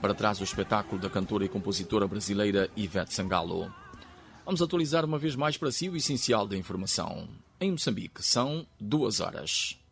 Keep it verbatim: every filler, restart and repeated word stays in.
para trás do espetáculo da cantora e compositora brasileira Ivete Sangalo. Vamos atualizar uma vez mais para si o essencial da informação. Em Moçambique, são duas horas.